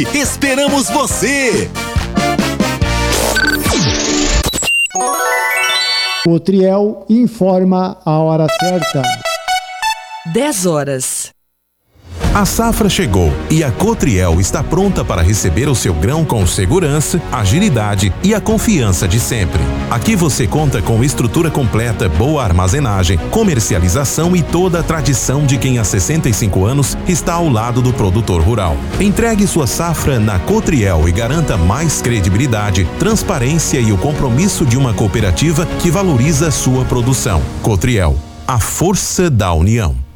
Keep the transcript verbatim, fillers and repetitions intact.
Esperamos você! Cotriel informa a hora certa. dez horas. A safra chegou e a Cotriel está pronta para receber o seu grão com segurança, agilidade e a confiança de sempre. Aqui você conta com estrutura completa, boa armazenagem, comercialização e toda a tradição de quem há sessenta e cinco anos está ao lado do produtor rural. Entregue sua safra na Cotriel e garanta mais credibilidade, transparência e o compromisso de uma cooperativa que valoriza sua produção. Cotriel, a força da união.